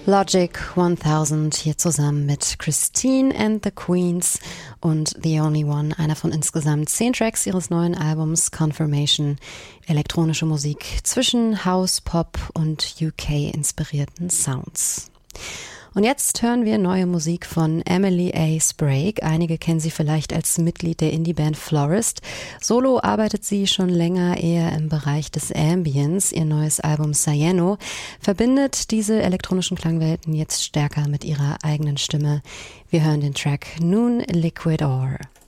Logic 1000 hier zusammen mit Christine and the Queens und The Only One, einer von insgesamt 10 Tracks ihres neuen Albums Confirmation. Elektronische Musik zwischen House, Pop und UK-inspirierten Sounds. Und jetzt hören wir neue Musik von Emily A. Sprague. Einige kennen sie vielleicht als Mitglied der Indie-Band Florist. Solo arbeitet sie schon länger eher im Bereich des Ambience. Ihr neues Album Cyano verbindet diese elektronischen Klangwelten jetzt stärker mit ihrer eigenen Stimme. Wir hören den Track Noon Liquid Ore.